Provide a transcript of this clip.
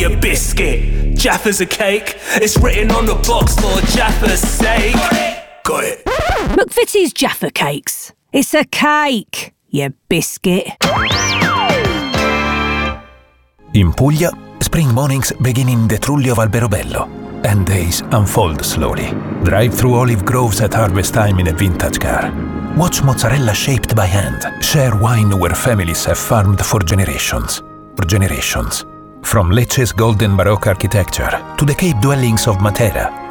a biscuit. Jaffa's a cake. It's written on the box for Jaffa's sake. Got it. McVitie's Jaffa Cakes. It's a cake, you biscuit. In Puglia, spring mornings begin in the Trulli of Alberobello, and days unfold slowly. Drive through olive groves at harvest time in a vintage car. Watch mozzarella shaped by hand. Share wine where families have farmed for generations. From Lecce's golden Baroque architecture to the cave dwellings of Matera